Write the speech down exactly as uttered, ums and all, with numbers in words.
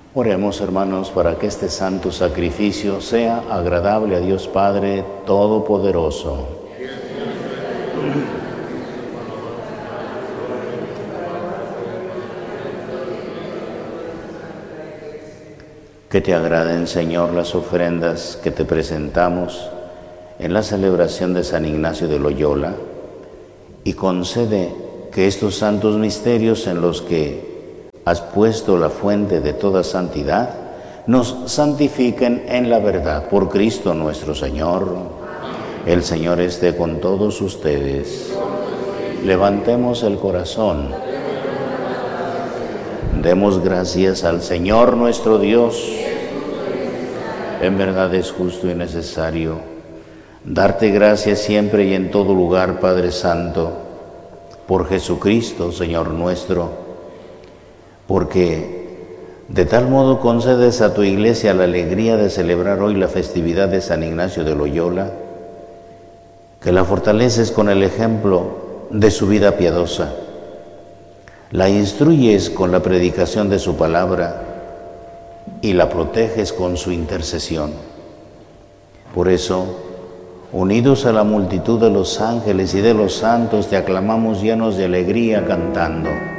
Oremos, hermanos, para que este santo sacrificio sea agradable a Dios Padre Todopoderoso. Que te agraden, Señor, las ofrendas que te presentamos en la celebración de San Ignacio de Loyola, y concede que estos santos misterios en los que has puesto la fuente de toda santidad nos santifiquen en la verdad. Por Cristo nuestro Señor. El Señor esté con todos ustedes. Levantemos el corazón. Demos gracias al Señor nuestro Dios. En verdad es justo y necesario darte gracias siempre y en todo lugar, Padre Santo, por Jesucristo, Señor nuestro, porque de tal modo concedes a tu Iglesia la alegría de celebrar hoy la festividad de San Ignacio de Loyola, que la fortaleces con el ejemplo de su vida piadosa, la instruyes con la predicación de su palabra y la proteges con su intercesión. Por eso, unidos a la multitud de los ángeles y de los santos, te aclamamos llenos de alegría cantando.